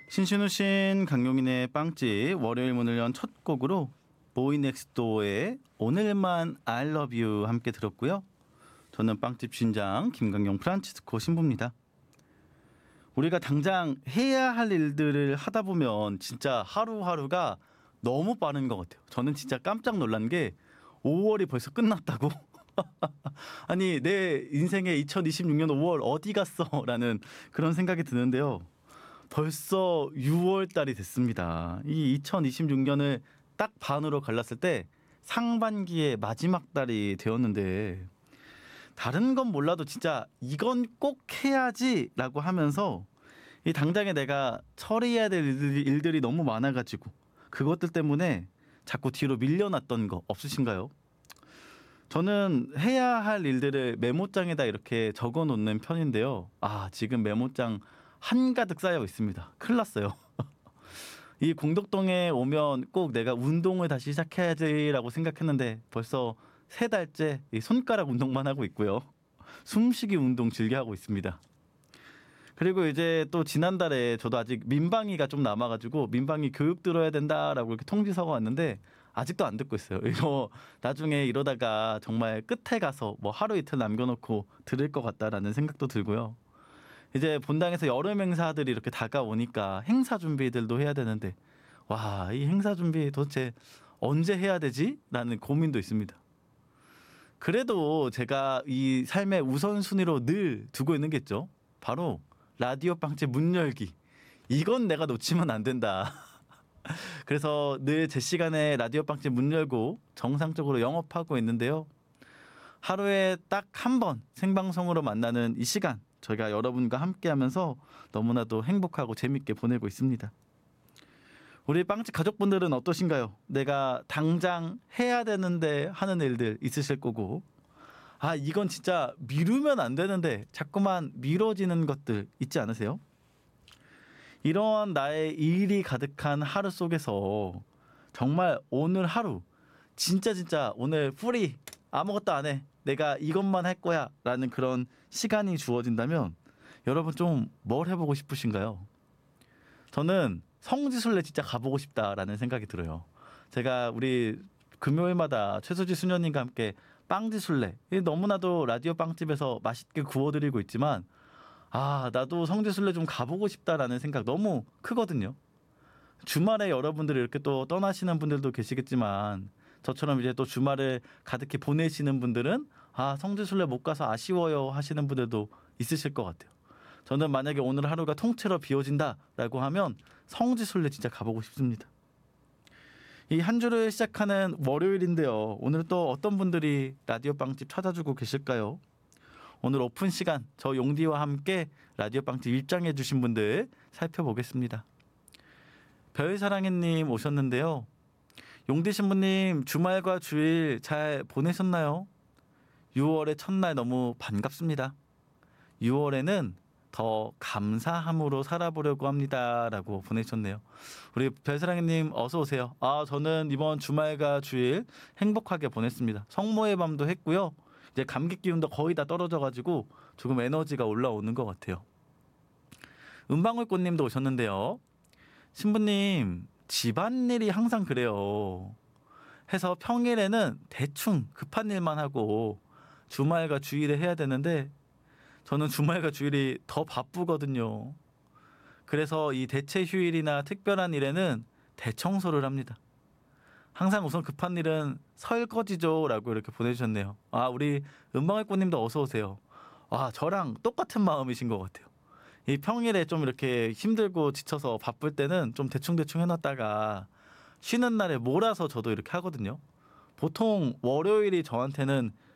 신신우신 강용인의 빵집 월요일 문을 연 첫 곡으로 보이넥스트도어의 오늘만 I love you 함께 들었고요. 저는 빵집 주인장 김강용 프란치스코 신부입니다. 우리가 당장 해야 할 일들을 하다 보면 진짜 하루하루가 너무 빠른 것 같아요. 저는 진짜 깜짝 놀란 게 5월이 벌써 끝났다고? 아니 내 인생의 2026년 5월 어디 갔어? 라는 그런 생각이 드는데요. 벌써 6월 달이 됐습니다. 이 2026년을 딱 반으로 갈랐을 때 상반기의 마지막 달이 되었는데 다른 건 몰라도 진짜 이건 꼭 해야지라고 하면서 이 당장에 내가 처리해야 될 일들이 너무 많아가지고 그것들 때문에 자꾸 뒤로 밀려났던 거 없으신가요? 저는 해야 할 일들을 메모장에다 이렇게 적어 놓는 편인데요. 지금 메모장 한가득 쌓여 있습니다. 큰일 났어요. 이 공덕동에 오면 꼭 내가 운동을 다시 시작해야지라고 생각했는데 벌써 3달째 이 손가락 운동만 하고 있고요. 숨쉬기 운동 즐겨 하고 있습니다. 그리고 이제 또 지난달에 저도 아직 민방위가 좀 남아가지고 민방위 교육 들어야 된다라고 이렇게 통지서가 왔는데 아직도 안 듣고 있어요. 이거 나중에 이러다가 정말 끝에 가서 뭐 하루 이틀 남겨놓고 들을 것 같다라는 생각도 들고요. 이제 본당에서 여름 행사들이 이렇게 다가오니까 행사 준비들도 해야 되는데 와, 이 행사 준비 도대체 언제 해야 되지? 라는 고민도 있습니다. 그래도 제가 이 삶의 우선순위로 늘 두고 있는 게 있죠. 바로 라디오 빵집 문 열기. 이건 내가 놓치면 안 된다. 그래서 늘 제 시간에 라디오 빵집 문 열고 정상적으로 영업하고 있는데요. 하루에 딱 한 번 생방송으로 만나는 이 시간 저희가 여러분과 함께하면서 너무나도 행복하고 재밌게 보내고 있습니다. 우리 빵집 가족분들은 어떠신가요? 내가 당장 해야 되는데 하는 일들 있으실 거고 이건 진짜 미루면 안 되는데 자꾸만 미뤄지는 것들 있지 않으세요? 이런 나의 일이 가득한 하루 속에서 정말 오늘 하루 진짜 오늘 프리 아무것도 안 해. 내가 이것만 할 거야 라는 그런 시간이 주어진다면 여러분 좀 뭘 해보고 싶으신가요? 저는 성지순례 진짜 가보고 싶다라는 생각이 들어요. 제가 우리 금요일마다 최수지 수녀님과 함께 빵지순례 너무나도 라디오 빵집에서 맛있게 구워드리고 있지만 나도 성지순례 좀 가보고 싶다라는 생각 너무 크거든요. 주말에 여러분들이 이렇게 또 떠나시는 분들도 계시겠지만 저처럼 이제 또 주말을 가득히 보내시는 분들은 성지순례 못 가서 아쉬워요 하시는 분들도 있으실 것 같아요. 저는 만약에 오늘 하루가 통째로 비워진다라고 하면 성지순례 진짜 가보고 싶습니다. 이 한 주를 시작하는 월요일인데요. 오늘 또 어떤 분들이 라디오 빵집 찾아주고 계실까요? 오늘 오픈 시간 저 용디와 함께 라디오 빵집 입장해 주신 분들 살펴보겠습니다. 별사랑해님 오셨는데요. 용디 신부님 주말과 주일 잘 보내셨나요? 6월의 첫날 너무 반갑습니다. 6월에는 더 감사함으로 살아보려고 합니다 라고 보내셨네요. 우리 별사랑해님 어서 오세요. 저는 이번 주말과 주일 행복하게 보냈습니다. 성모의 밤도 했고요. 이제 감기 기운도 거의 다 떨어져가지고 조금 에너지가 올라오는 것 같아요. 은방울꽃님도 오셨는데요. 신부님 집안일이 항상 그래요. 해서 평일에는 대충 급한 일만 하고 주말과 주일에 해야 되는데 저는 주말과 주일이 더 바쁘거든요. 그래서 이 대체 휴일이나 특별한 일에는 대청소를 합니다. 항상 우선 급한 일은 설거지죠 라고 이렇게 보내주셨네요. 우리 은방울꽃님도 어서 오세요. 저랑 똑같은 마음이신 것 같아요. 이 평일에 좀 이렇게 힘들고 지쳐서 바쁠 때는 좀 대충 해놨다가 쉬는 날에 몰아서 저도 이렇게 하거든요. 보통 월요일이 저한테는